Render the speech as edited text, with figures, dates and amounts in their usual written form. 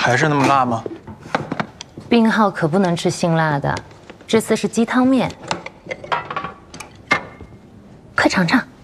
还是那么辣吗？ 病号可不能吃辛辣的，这次是鸡汤面，快尝尝。